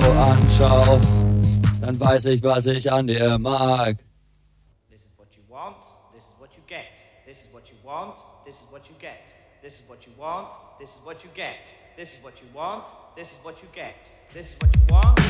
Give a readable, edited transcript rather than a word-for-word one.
anschau, dann weiß ich, was ich an dir mag. This is what you want, this is what you get. This is what you want, this is what you get. This is what you want, this is what you get. This is what you want, this is what you get. This is what you want.